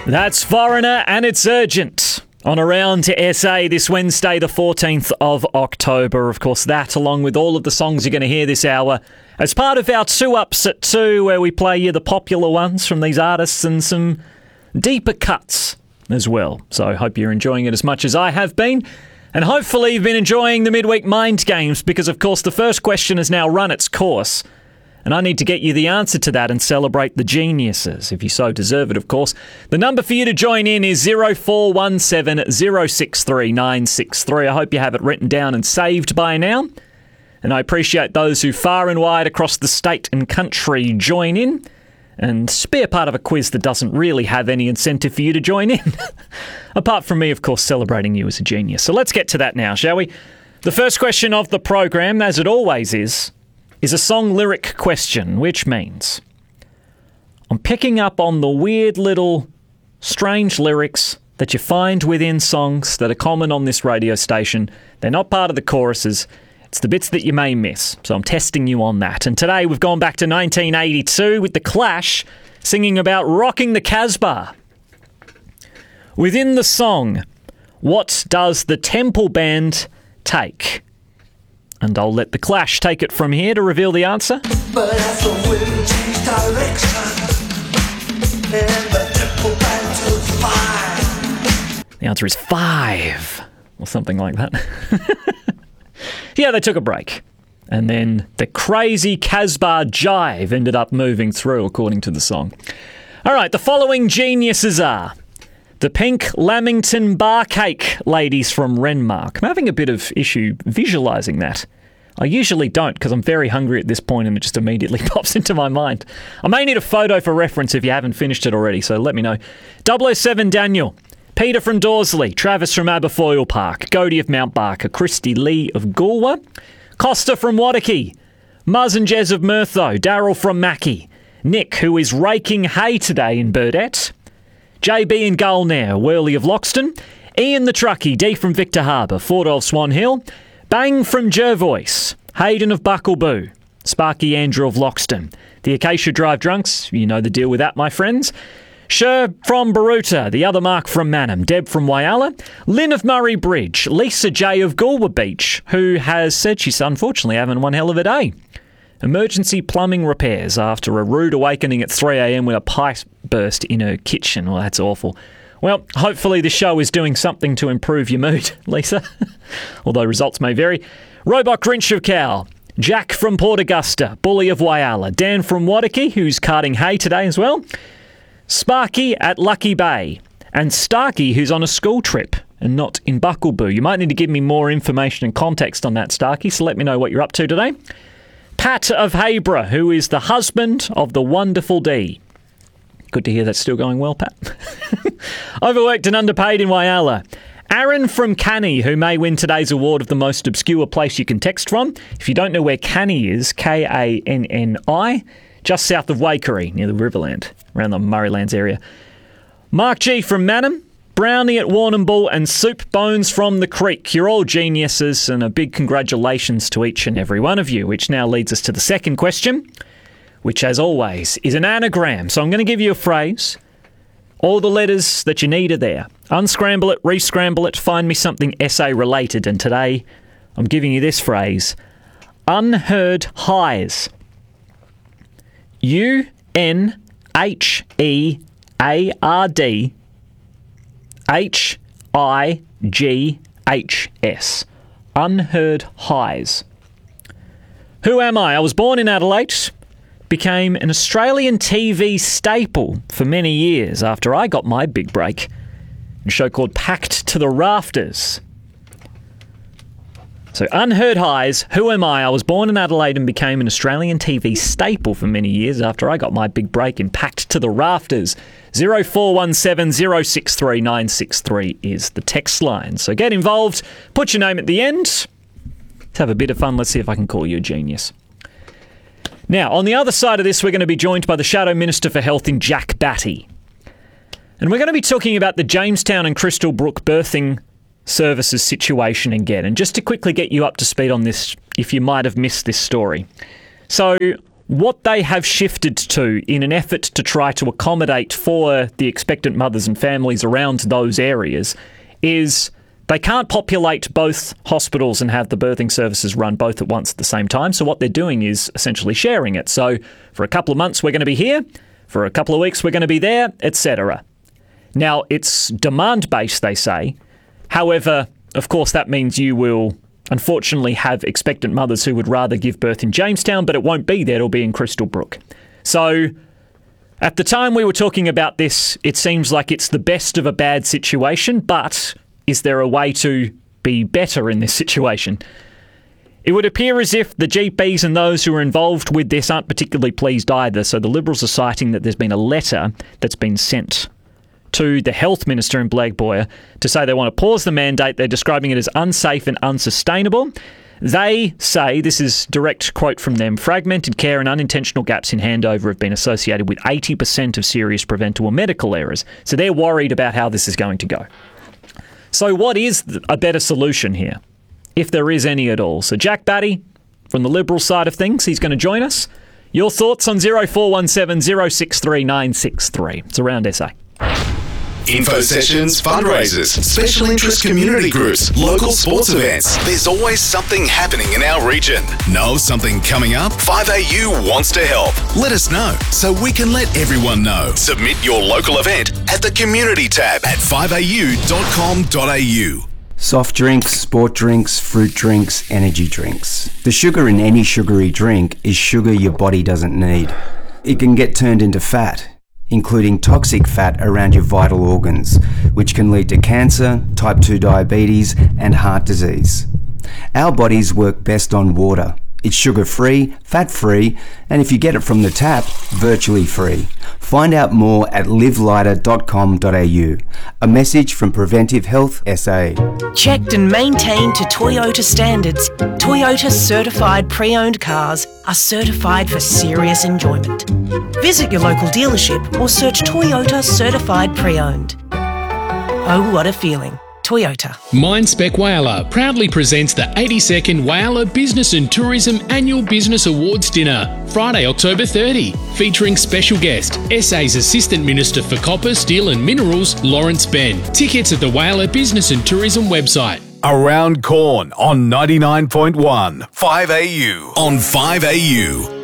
That's Foreigner and It's Urgent on Around to SA this Wednesday, the 14th of October. Of course, that along with all of the songs you're going to hear this hour as part of our 2-Ups at 2, where we play you the popular ones from these artists and some deeper cuts as well. So I hope you're enjoying it as much as I have been. And hopefully you've been enjoying the midweek mind games because, of course, the first question has now run its course. And I need to get you the answer to that and celebrate the geniuses, if you so deserve it, of course. The number for you to join in is 0417 063 963. I hope you have it written down and saved by now. And I appreciate those who far and wide across the state and country join in and be a part of a quiz that doesn't really have any incentive for you to join in. Apart from me, of course, celebrating you as a genius. So let's get to that now, shall we? The first question of the program, as it always is a song lyric question, which means I'm picking up on the weird little strange lyrics that you find within songs that are common on this radio station. They're not part of the choruses. It's the bits that you may miss. So I'm testing you on that. And today we've gone back to 1982 with The Clash singing about rocking the Casbah. Within the song, what does the Temple Band take? And I'll let The Clash take it from here to reveal the answer. But as the wind changed direction and the Temple Band took 5. The answer is 5, or something like that. Yeah, they took a break. And then the crazy Casbah jive ended up moving through, according to the song. All right, the following geniuses are the Pink Lamington Bar Cake ladies from Renmark. I'm having a bit of issue visualising that. I usually don't because I'm very hungry at this point and it just immediately pops into my mind. I may need a photo for reference if you haven't finished it already, so let me know. 007 Daniel, Peter from Dorsley, Travis from Aberfoyle Park, Godey of Mount Barker, Christy Lee of Goolwa, Costa from Wadaki, Muzz and Jez of Murtho, Daryl from Mackie, Nick, who is raking hay today in Burdett, JB and Gulnair, Worley of Loxton, Ian the Truckee, D from Victor Harbour, Ford of Swan Hill, Bang from Jervois, Hayden of Buckleboo, Sparky Andrew of Loxton, the Acacia Drive Drunks, you know the deal with that, my friends, Sher from Baruta, the other Mark from Manham, Deb from Whyalla, Lynn of Murray Bridge, Lisa J of Goolwa Beach, who has said she's unfortunately having one hell of a day. Emergency plumbing repairs after a rude awakening at 3 a.m. when a pipe burst in her kitchen. Well, that's awful. Well, hopefully the show is doing something to improve your mood, Lisa. Although results may vary. Robot Grinch of Cow, Jack from Port Augusta, Bully of Whyalla, Dan from Wadaki, who's carting hay today as well, Sparky at Lucky Bay, and Starkey, who's on a school trip and not in Buckleboo. You might need to give me more information and context on that, Starkey, so let me know what you're up to today. Pat of Hayborough, who is the husband of the wonderful Dee. Good to hear that's still going well, Pat. Overworked and underpaid in Whyalla. Aaron from Canny, who may win today's award of the most obscure place you can text from. If you don't know where Canny is, Kanni, just south of Waikerie, near the Riverland, around the Murraylands area. Mark G from Manham, Brownie at Warrnambool, and Soup Bones from the Creek. You're all geniuses, and a big congratulations to each and every one of you, which now leads us to the second question, which, as always, is an anagram. So I'm going to give you a phrase. All the letters that you need are there. Unscramble it, re-scramble it, find me something SA-related. And today, I'm giving you this phrase. Unheard highs. UNHEARD Unheard highs. Who am I? I was born in Adelaide, became an Australian TV staple for many years after I got my big break in a show called Packed to the Rafters. So, unheard highs, who am I? I was born in Adelaide and became an Australian TV staple for many years after I got my big break in Packed to the Rafters. 0417 063 963 is the text line. So get involved, put your name at the end. Let's have a bit of fun. Let's see if I can call you a genius. Now, on the other side of this, we're going to be joined by the Shadow Minister for Health in Jack Batty. And we're going to be talking about the Jamestown and Crystal Brook birthing services situation again. And just to quickly get you up to speed on this, if you might have missed this story. So what they have shifted to in an effort to try to accommodate for the expectant mothers and families around those areas is they can't populate both hospitals and have the birthing services run both at once at the same time. So what they're doing is essentially sharing it. So for a couple of months, we're going to be here. For a couple of weeks, we're going to be there, etc. Now, it's demand-based, they say. However, of course, that means you will unfortunately have expectant mothers who would rather give birth in Jamestown, but it won't be there. It'll be in Crystal Brook. So at the time we were talking about this, it seems like it's the best of a bad situation, but is there a way to be better in this situation? It would appear as if the GPs and those who are involved with this aren't particularly pleased either. So the Liberals are citing that there's been a letter that's been sent to the Health Minister in Blair Boyer to say they want to pause the mandate. They're describing it as unsafe and unsustainable. They say, this is direct quote from them, fragmented care and unintentional gaps in handover have been associated with 80% of serious preventable medical errors. So they're worried about how this is going to go. So what is a better solution here, if there is any at all? So Jack Batty, from the Liberal side of things, he's going to join us. Your thoughts on 0417 063 963. It's around SA. Info sessions, fundraisers, special interest community groups, local sports events. There's always something happening in our region. Know something coming up? 5AU wants to help. Let us know so we can let everyone know. Submit your local event at the community tab at 5au.com.au. Soft drinks, sport drinks, fruit drinks, energy drinks. The sugar in any sugary drink is sugar your body doesn't need. It can get turned into fat, including toxic fat around your vital organs, which can lead to cancer, type 2 diabetes, and heart disease. Our bodies work best on water. It's sugar-free, fat-free, and if you get it from the tap, virtually free. Find out more at livelighter.com.au. A message from Preventive Health SA. Checked and maintained to Toyota standards, Toyota certified pre-owned cars are certified for serious enjoyment. Visit your local dealership or search Toyota Certified Pre-Owned. Oh, what a feeling. Toyota. Mindspec Whyalla proudly presents the 82nd Whyalla Business and Tourism Annual Business Awards Dinner, Friday, October 30, featuring special guest, SA's Assistant Minister for Copper, Steel and Minerals, Lawrence Ben. Tickets at the Whyalla Business and Tourism website. Around Corn on 99.1 5AU. On 5AU.